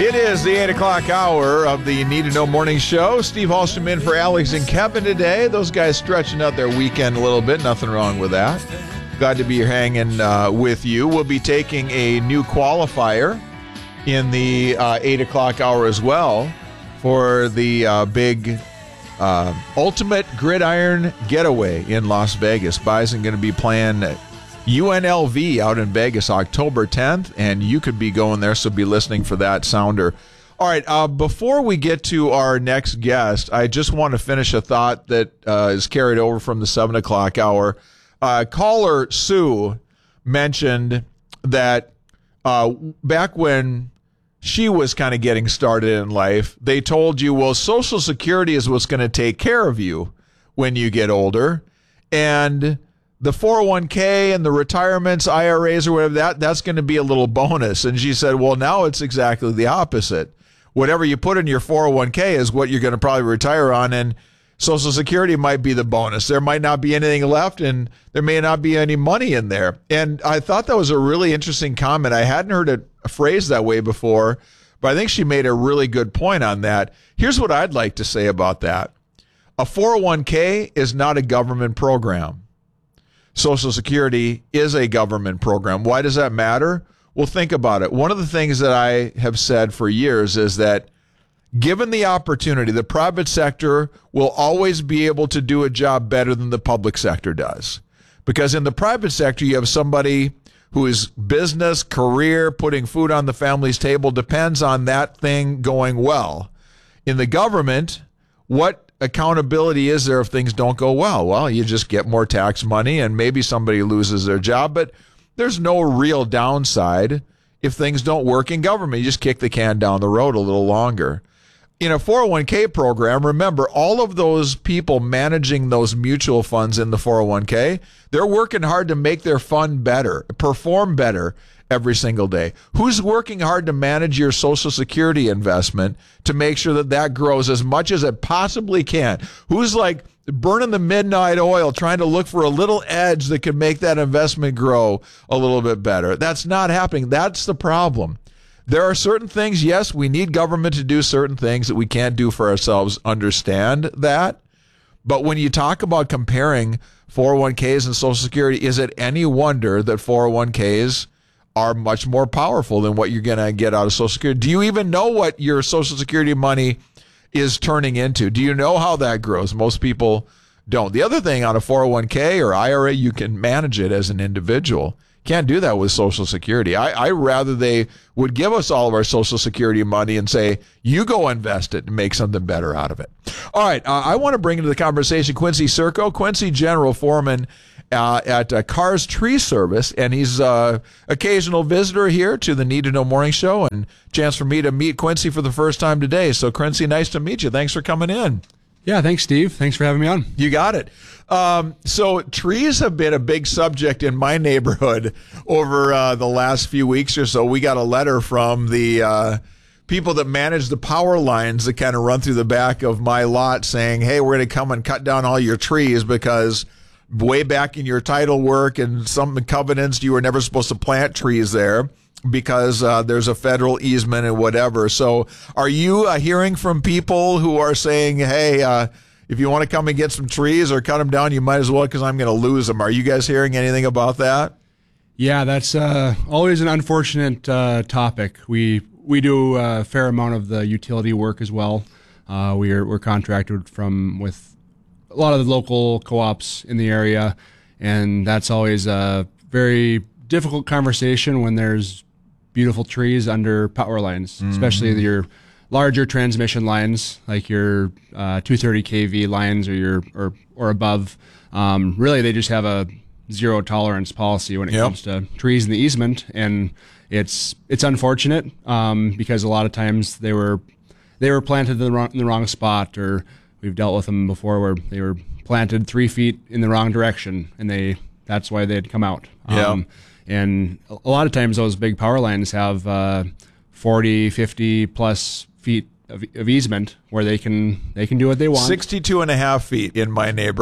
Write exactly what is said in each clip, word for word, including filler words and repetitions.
It is the eight o'clock hour of the Need to Know Morning Show. Steve Hallstrom in for Alex and Kevin today. Those guys stretching out their weekend a little bit. Nothing wrong with that. Glad to be hanging uh, with you. We'll be taking a new qualifier in the uh, eight o'clock hour as well for the uh, big uh, Ultimate Gridiron Getaway in Las Vegas. Bison going to be playing U N L V out in Vegas October tenth, and you could be going there, so be listening for that sounder. All right, uh, before we get to our next guest, I just want to finish a thought that uh, is carried over from the seven o'clock hour. Uh, caller Sue mentioned that uh, back when she was kind of getting started in life, they told you, well, Social Security is what's going to take care of you when you get older, and the four oh one k and the retirements, I R As or whatever, that that's going to be a little bonus. And she said, well, now it's exactly the opposite. Whatever you put in your four oh one k is what you're going to probably retire on, and Social Security might be the bonus. There might not be anything left, and there may not be any money in there. And I thought that was a really interesting comment. I hadn't heard it phrased that way before, but I think she made a really good point on that. Here's what I'd like to say about that. A four oh one k is not a government program. Social Security is a government program. Why does that matter? Well, think about it. One of the things that I have said for years is that given the opportunity, the private sector will always be able to do a job better than the public sector does. Because in the private sector, you have somebody whose business, career, putting food on the family's table depends on that thing going well. In the government, what accountability is there if things don't go well? Well, you just get more tax money and maybe somebody loses their job, but there's no real downside if things don't work in government. You just kick the can down the road a little longer. In a four oh one k program, remember, all of those people managing those mutual funds in the four oh one k, they're working hard to make their fund better, perform better every single day. Who's working hard to manage your Social Security investment to make sure that that grows as much as it possibly can? Who's like burning the midnight oil trying to look for a little edge that could make that investment grow a little bit better? That's not happening. That's the problem. There are certain things, yes, we need government to do certain things that we can't do for ourselves. Understand that. But when you talk about comparing four oh one k's and Social Security, is it any wonder that four oh one k's are much more powerful than what you're going to get out of Social Security? Do you even know what your Social Security money is turning into? Do you know how that grows? Most people don't. The other thing, on a four oh one k or I R A, you can manage it as an individual. Can't do that with Social Security. I, I rather they would give us all of our Social Security money and say, you go invest it and make something better out of it. All right, uh, I want to bring into the conversation Quincy Circo. Quincy, general foreman uh, at uh, Cars Tree Service, and he's an uh, occasional visitor here to the Need to Know Morning Show, and chance for me to meet Quincy for the first time today. So, Quincy, nice to meet you. Thanks for coming in. Yeah, thanks, Steve. Thanks for having me on. You got it. Um, so trees have been a big subject in my neighborhood over uh, the last few weeks or so. We got a letter from the uh, people that manage the power lines that kind of run through the back of my lot saying, hey, we're going to come and cut down all your trees because way back in your title work and some covenants, you were never supposed to plant trees there because uh, there's a federal easement and whatever. So are you uh, hearing from people who are saying, hey, uh, if you want to come and get some trees or cut them down, you might as well because I'm going to lose them? Are you guys hearing anything about that? Yeah, that's uh, always an unfortunate uh, topic. We we do a fair amount of the utility work as well. Uh, we are, we're contracted from with a lot of the local co-ops in the area, and that's always a very difficult conversation when there's beautiful trees under power lines, mm-hmm. especially your larger transmission lines like your uh, two thirty k V lines or your or or above. Um, really, they just have a zero tolerance policy when it yep. comes to trees in the easement, and it's it's unfortunate um, because a lot of times they were they were planted in the wrong, in the wrong spot, or we've dealt with them before where they were planted three feet in the wrong direction, and they that's why they'd come out. Yeah. Um, and a lot of times those big power lines have uh, forty, fifty plus feet of, of easement where they can they can do what they want. sixty-two and a half feet in my neighborhood.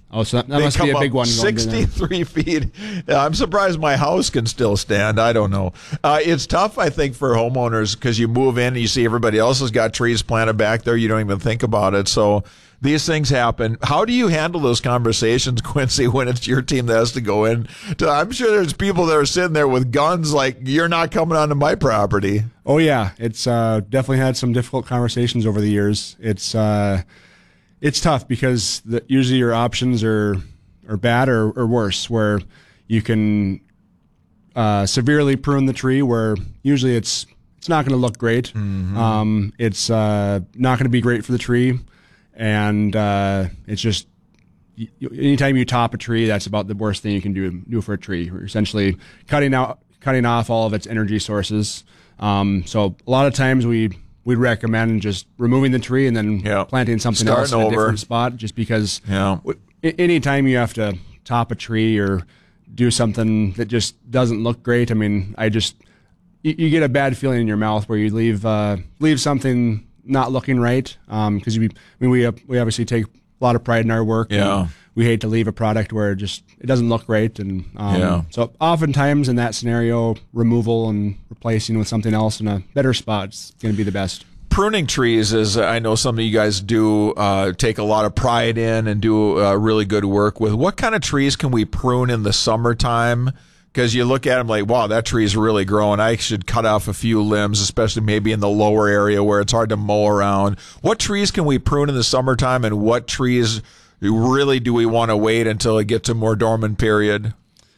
Oh, so that, that They must be come a big up one. Going to there. sixty-three feet. Yeah, I'm surprised my house can still stand. I don't know. Uh, it's tough, I think, for homeowners because you move in and you see everybody else has got trees planted back there. You don't even think about it. So these things happen. How do you handle those conversations, Quincy, when it's your team that has to go in? To, I'm sure there's people that are sitting there with guns like, you're not coming onto my property. Oh, yeah. It's uh, definitely had some difficult conversations over the years. It's uh, it's tough because the, usually your options are, are bad or, or worse, where you can uh, severely prune the tree, where usually it's it's not going to look great. Mm-hmm. Um, it's uh, not going to be great for the tree. And uh, it's just, you, anytime you top a tree, that's about the worst thing you can do do for a tree. You're essentially cutting out, cutting off all of its energy sources. Um, so a lot of times we we'd recommend just removing the tree and then yeah. planting something Starting else in over. a different spot. Just because, yeah. w- anytime you have to top a tree or do something that just doesn't look great, I mean, I just you, you get a bad feeling in your mouth where you leave uh, leave something not looking right, because um, we, I mean, we we obviously take a lot of pride in our work. Yeah. And we hate to leave a product where it just it doesn't look right, and um, yeah. so oftentimes in that scenario, removal and replacing with something else in a better spot is going to be the best. Pruning trees is, I know some of you guys do uh, take a lot of pride in and do uh, really good work with. What kind of trees can we prune in the summertime? Because you look at them like, wow, that tree is really growing. I should cut off a few limbs, especially maybe in the lower area where it's hard to mow around. What trees can we prune in the summertime, and what trees really do we want to wait until it gets a more dormant period?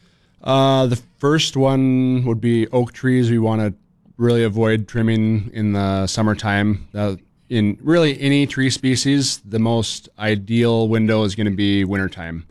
Uh, the first one would be oak trees. We want to really avoid trimming in the summertime. Uh, in really any tree species, the most ideal window is going to be wintertime.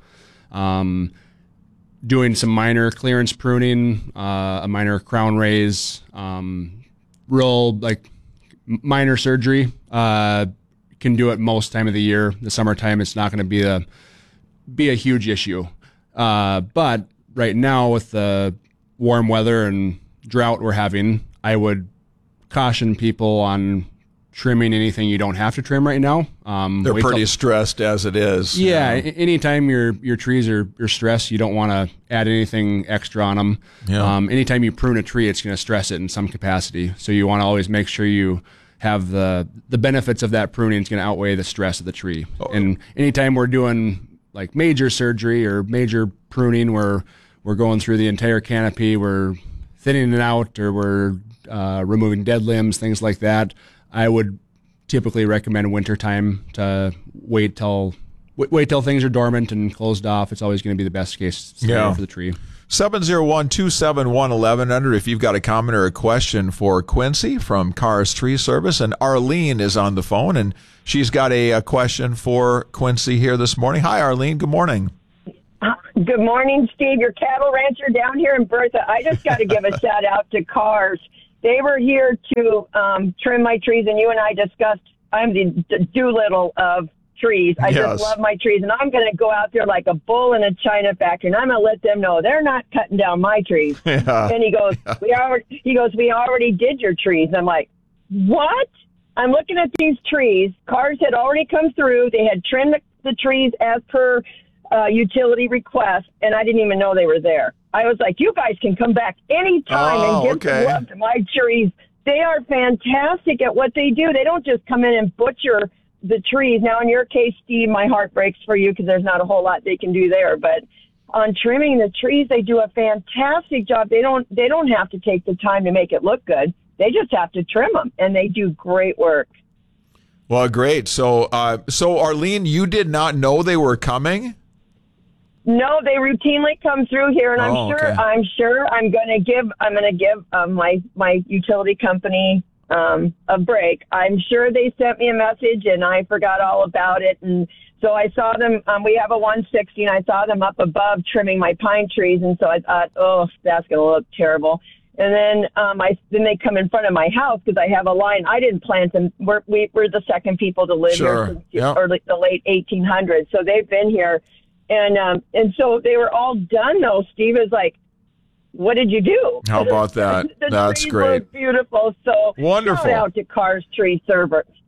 Um, doing some minor clearance pruning, uh, a minor crown raise, um, real like minor surgery, uh, can do it most time of the year. The summertime, it's not going to be a be a huge issue. Uh, but right now with the warm weather and drought we're having, I would caution people on trimming anything you don't have to trim right now. Um, They're pretty till, stressed as it is. Yeah, you know? Anytime your your trees are, are stressed, you don't want to add anything extra on them. Yeah. Um, anytime you prune a tree, it's going to stress it in some capacity. So you want to always make sure you have the the benefits of that pruning is going to outweigh the stress of the tree. Oh. And anytime we're doing like major surgery or major pruning, where we're going through the entire canopy, we're thinning it out, or we're uh, removing dead limbs, things like that, I would typically recommend wintertime to wait till wait, wait till things are dormant and closed off. It's always going to be the best case scenario yeah. for the tree. seven oh one, two seven one, eleven hundred if you've got a comment or a question for Quincy from Carr's Tree Service. And Arlene is on the phone, and she's got a, a question for Quincy here this morning. Hi, Arlene. Good morning. Good morning, Steve. Your cattle rancher down here in Bertha. I just got to give a shout out to Carr's. They were here to um, trim my trees, and you and I discussed I'm the Doolittle of trees. I yes. just love my trees, and I'm going to go out there like a bull in a china factory, and I'm going to let them know they're not cutting down my trees. Yeah. And he goes, yeah. "We already." He goes, "We already did your trees." And I'm like, "What?" I'm looking at these trees. Cars had already come through. They had trimmed the, the trees as per uh, utility request, and I didn't even know they were there. I was like, you guys can come back anytime oh, and give okay. some love to my trees. They are fantastic at what they do. They don't just come in and butcher the trees. Now, in your case, Steve, my heart breaks for you because there's not a whole lot they can do there. But on trimming the trees, they do a fantastic job. They don't they don't have to take the time to make it look good. They just have to trim them, and they do great work. Well, great. So, uh, so Arlene, you did not know they were coming? No, they routinely come through here, and I'm oh, sure okay. I'm sure I'm going to give I'm going to give uh, my my utility company um, a break. I'm sure they sent me a message, and I forgot all about it. And so I saw them. Um, we have a one sixty, and I saw them up above trimming my pine trees, and so I thought, oh, that's going to look terrible. And then um, I then they come in front of my house because I have a line. I didn't plant them. We're we, we're the second people to live sure. here since yep. early, the late eighteen hundreds. So they've been here. And um, and so they were all done, though. Steve is like, what did you do? How about that? the That's trees great. Look beautiful. So wonderful. Shout out to Carr's Tree Service.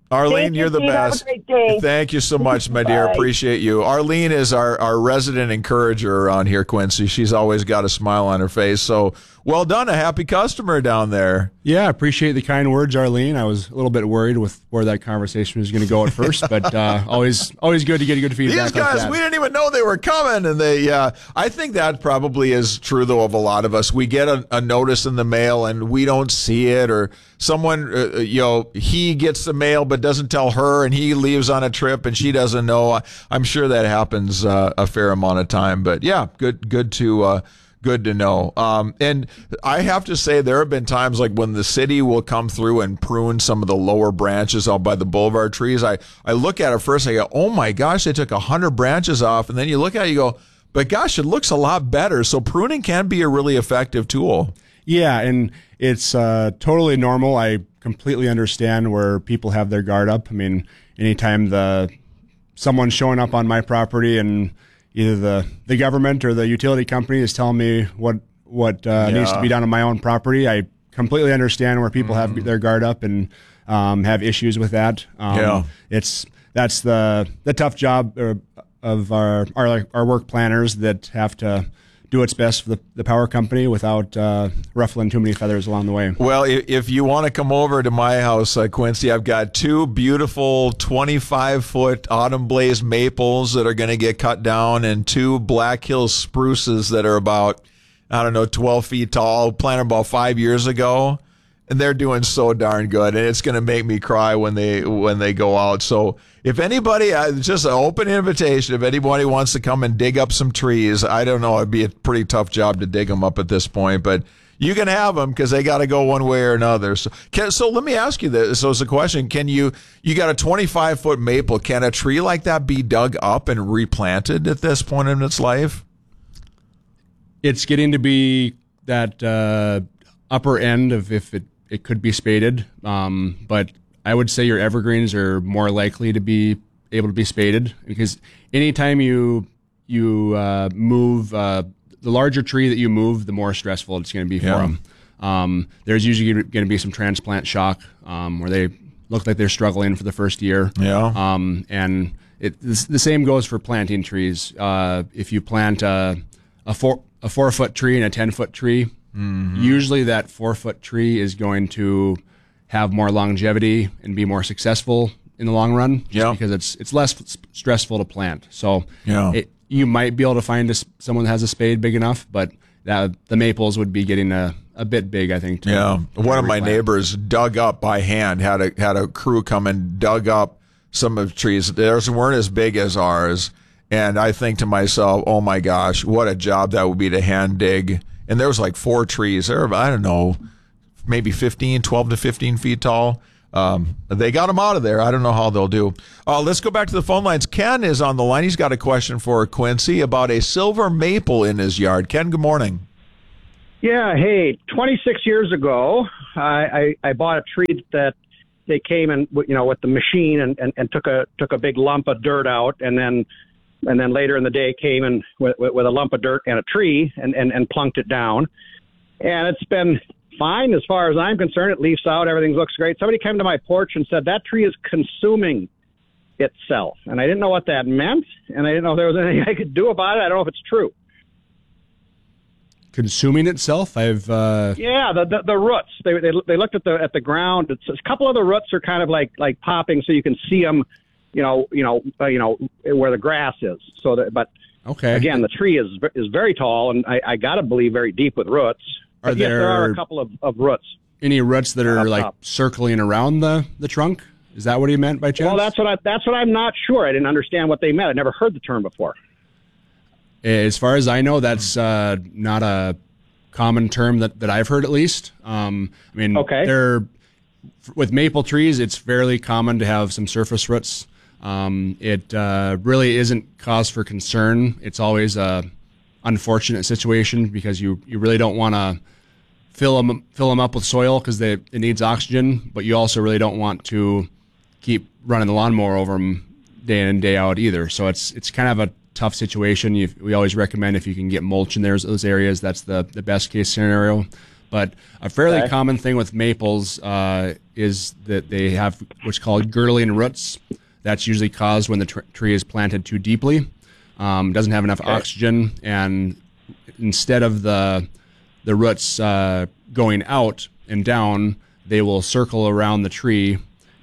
Arlene, Thank you're you, the Steve. Have a best. great day. Thank you so much, my dear. Bye. Appreciate you. Arlene is our, our resident encourager around here, Quincy. She's always got a smile on her face. So well done. A happy customer down there. Yeah, appreciate the kind words, Arlene. I was a little bit worried with where that conversation was going to go at first, but uh, always always good to get good feedback. These guys, like that. we didn't even know they were coming, and they. Yeah, I think that probably is true though of a lot of us. We get a, a notice in the mail and we don't see it, or someone, uh, you know, he gets the mail but doesn't tell her, and he leaves on a trip and she doesn't know. I'm sure that happens uh, a fair amount of time, but yeah, good, good to. Uh, Good to know. Um, and I have to say, there have been times like when the city will come through and prune some of the lower branches out by the boulevard trees. I, I look at it first, I go, oh my gosh, they took a hundred branches off. And then you look at it, you go, but gosh, it looks a lot better. So pruning can be a really effective tool. Yeah, and it's uh, totally normal. I completely understand where people have their guard up. I mean, anytime the someone's showing up on my property and either the, the government or the utility company is telling me what what uh, Yeah. needs to be done on my own property, I completely understand where people have their guard up and um, have issues with that. Um, Yeah. it's that's the the tough job uh, of our, our our work planners that have to do what's best for the, the power company without uh, ruffling too many feathers along the way. Well, if, if you want to come over to my house, uh, Quincy, I've got two beautiful twenty-five foot autumn blaze maples that are going to get cut down, and two Black Hills spruces that are about, I don't know, twelve feet tall, planted about five years ago. And they're doing so darn good, and it's going to make me cry when they when they go out. So if anybody, uh, just an open invitation, if anybody wants to come and dig up some trees, I don't know, it'd be a pretty tough job to dig them up at this point, but you can have them because they got to go one way or another. So, can, so let me ask you this. So it's a question: Can you you got a twenty-five foot maple? Can a tree like that be dug up and replanted at this point in its life? It's getting to be that uh, upper end of if it, it could be spaded, um, but I would say your evergreens are more likely to be able to be spaded, because anytime you you uh, move uh, the larger tree that you move, the more stressful it's going to be for Yeah. them. Um, there's usually going to be some transplant shock um, where they look like they're struggling for the first year. Yeah. Um, and it, this, the same goes for planting trees. Uh, if you plant a, a four a four foot tree and a ten foot tree, mm-hmm. usually that four foot tree is going to have more longevity and be more successful in the long run, just Yeah. because it's it's less s- stressful to plant. So Yeah. it, you might be able to find a s someone that has a spade big enough, but that, the maples would be getting a, a bit big, I think. To, Yeah, to one of my replant. neighbors dug up by hand. had a had a crew come and dug up some of the trees. Theirs weren't as big as ours, and I think to myself, "Oh my gosh, what a job that would be to hand dig." And there was like four trees. There, were, I don't know, maybe fifteen, twelve to fifteen feet tall. Um, they got them out of there. I don't know how they'll do. Uh, let's go back to the phone lines. Ken is on the line. He's got a question for Quincy about a silver maple in his yard. Ken, good morning. Yeah, hey, twenty-six years ago, I, I, I bought a tree that they came and, you know, with the machine and, and, and took a took a big lump of dirt out, and then and then later in the day came and with, with a lump of dirt and a tree and, and, and plunked it down. And it's been fine as far as I'm concerned. It leaves out. Everything looks great. Somebody came to my porch and said that tree is consuming itself. And I didn't know what that meant, and I didn't know if there was anything I could do about it. I don't know if it's true. Consuming itself, I've uh, Yeah, the, the the roots. They, they they looked at the at the ground. It's, a couple of the roots are kind of like like popping, so you can see them. You know, you know, uh, you know where the grass is. So that, but okay. again, the tree is is very tall, and I, I got to believe very deep with roots. Are But yes, there are there- a couple of, of roots. Any roots that are Up like top. circling around the, the trunk? Is that what he meant by chance? Well, that's what I that's what I'm not sure. I didn't understand what they meant. I never heard the term before. As far as I know, that's uh, not a common term that, that I've heard, at least. Um, I mean, Okay. they're, with maple trees, it's fairly common to have some surface roots. Um, it uh, really isn't cause for concern. It's always a unfortunate situation because you, you really don't want to fill them fill them up with soil because it needs oxygen, but you also really don't want to keep running the lawnmower over them day in and day out either. So it's it's kind of a tough situation. You, we always recommend if you can get mulch in those those areas, that's the the best case scenario. But a fairly Okay. common thing with maples uh, is that they have what's called girdling roots. That's usually caused when the tr- tree is planted too deeply, um, doesn't have enough Okay. oxygen, and instead of the the roots uh, going out and down, they will circle around the tree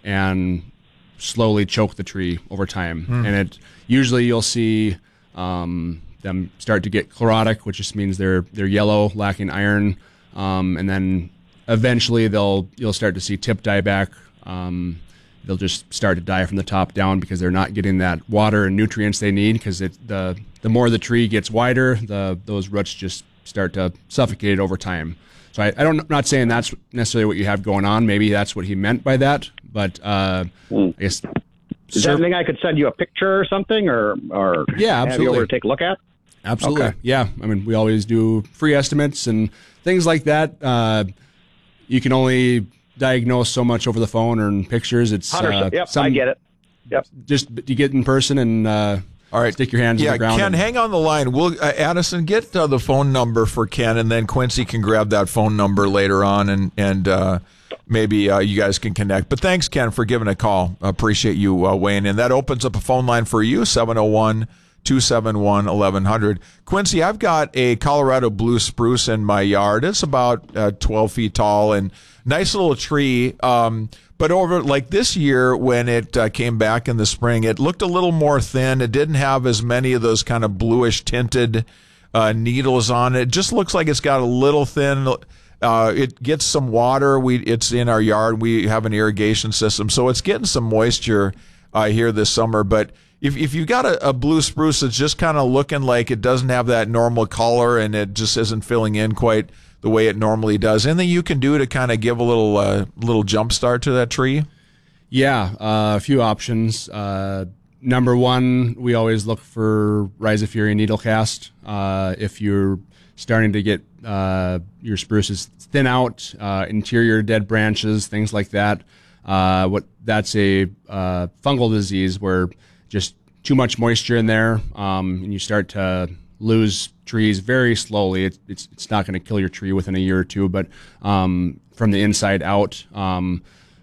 and slowly choke the tree over time. And it usually you'll see um, them start to get chlorotic, which just means they're they're yellow, lacking iron, um, and then eventually they'll you'll start to see tip dieback. Um, they'll just start to die from the top down because they're not getting that water and nutrients they need. Because it the the more the tree gets wider, the those roots just start to suffocate it over time. So I, I don't, I'm not saying that's necessarily what you have going on. Maybe that's what he meant by that. But uh, I guess. Is that anything I could send you a picture or something, or or Yeah, have you absolutely. over to take a look at? Absolutely. Okay. Yeah. I mean, we always do free estimates and things like that. Uh, you can only diagnose so much over the phone or in pictures. It's one hundred percent. uh, Yep, some- I get it. Yep. Just you get in person and uh, All right. stick your hands yeah, in the ground. Ken, and- hang on the line. We'll uh, Addison, get uh, the phone number for Ken, and then Quincy can grab that phone number later on, and and uh, maybe uh, you guys can connect. But thanks, Ken, for giving a call. Appreciate you uh, weighing in. That opens up a phone line for you, seven oh one, two seven one, eleven hundred. Quincy, I've got a Colorado blue spruce in my yard. It's about uh, twelve feet tall and nice little tree. Um, but over like this year when it uh, came back in the spring, it looked a little more thin. It didn't have as many of those kind of bluish tinted uh, needles on it. It just looks like it's got a little thin. Uh, it gets some water. We it's in our yard. We have an irrigation system, so it's getting some moisture uh, here this summer. But if if you got a, a blue spruce that's just kind of looking like it doesn't have that normal color and it just isn't filling in quite the way it normally does, anything you can do to kind of give a little uh, little jump start to that tree? Yeah, uh, a few options. Uh, number one, we always look for Rhizosphaera needlecast. Uh, if you're starting to get uh, your spruces thin out, uh, interior dead branches, things like that, uh, what that's a uh, fungal disease where just too much moisture in there, um, and you start to lose trees very slowly. It's it's, it's not going to kill your tree within a year or two, but um, from the inside out. Um,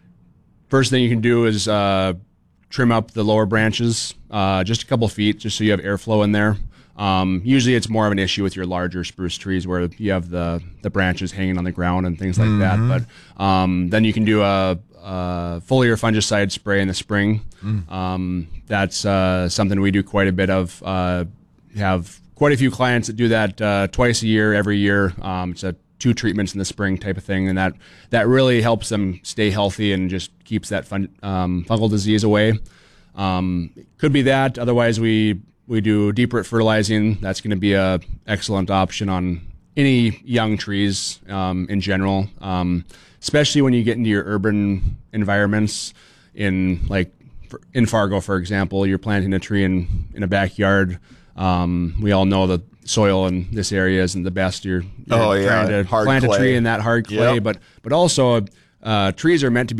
First thing you can do is uh, trim up the lower branches uh, just a couple feet, just so you have airflow in there. Um, usually it's more of an issue with your larger spruce trees where you have the, the branches hanging on the ground and things like Mm-hmm. that. But um, then you can do a, a foliar fungicide spray in the spring. Mm. Um, that's uh, something we do quite a bit of. Uh, have quite a few clients that do that uh, twice a year, every year. Um, it's a two treatments in the spring type of thing, and that that really helps them stay healthy and just keeps that fun, um, fungal disease away. Um, could be that. Otherwise, we we do deep root fertilizing. That's going to be a excellent option on any young trees um, in general, um, especially when you get into your urban environments. In like in Fargo, for example, you're planting a tree in in a backyard. Um, we all know that soil in this area isn't the best. You're, you're Oh, yeah, trying to hard plant clay. a tree in that hard clay, Yep. but but also uh, trees are meant to be